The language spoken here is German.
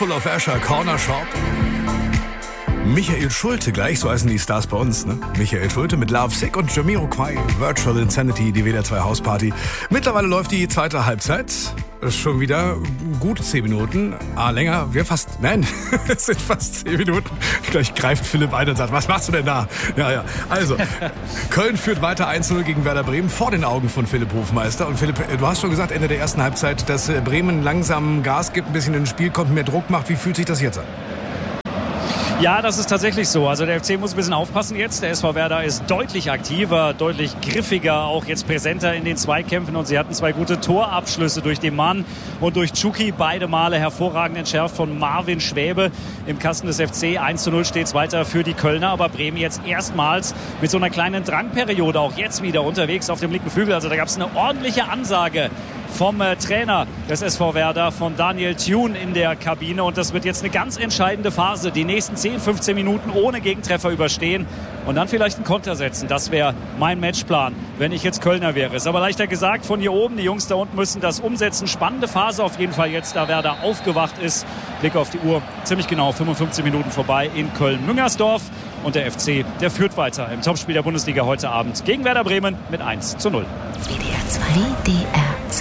Full of Asher, Corner Shop. Michael Schulte gleich, so heißen die Stars bei uns, ne? Michael Schulte mit Love Sick und Jamiroquai, Virtual Insanity, die WDR 2 Hausparty. Mittlerweile läuft die zweite Halbzeit. Ist schon wieder gut 10 Minuten. Länger, es sind fast 10 Minuten. Gleich greift Philipp ein und sagt, was machst du denn da? Ja. Also, Köln führt weiter 1-0 gegen Werder Bremen vor den Augen von Philipp Hofmeister. Und Philipp, du hast schon gesagt, Ende der ersten Halbzeit, dass Bremen langsam Gas gibt, ein bisschen ins Spiel kommt, mehr Druck macht. Wie fühlt sich das jetzt an? Ja, das ist tatsächlich so. Also der FC muss ein bisschen aufpassen jetzt. Der SV Werder ist deutlich aktiver, deutlich griffiger, auch jetzt präsenter in den Zweikämpfen. Und sie hatten 2 gute Torabschlüsse durch den Mann und durch Tschuki. Beide Male hervorragend entschärft von Marvin Schwäbe im Kasten des FC. 1-0 steht es weiter für die Kölner. Aber Bremen jetzt erstmals mit so einer kleinen Drangperiode auch jetzt wieder unterwegs auf dem linken Flügel. Also da gab es eine ordentliche Ansage vom Trainer des SV Werder, von Daniel Thune in der Kabine. Und das wird jetzt eine ganz entscheidende Phase. Die nächsten 10, 15 Minuten ohne Gegentreffer überstehen und dann vielleicht einen Konter setzen. Das wäre mein Matchplan, wenn ich jetzt Kölner wäre. Ist aber leichter gesagt von hier oben. Die Jungs da unten müssen das umsetzen. Spannende Phase auf jeden Fall jetzt, da Werder aufgewacht ist. Blick auf die Uhr, ziemlich genau 55 Minuten vorbei in Köln-Müngersdorf. Und der FC, der führt weiter im Topspiel der Bundesliga heute Abend gegen Werder Bremen mit 1-0. WDR 2. WDR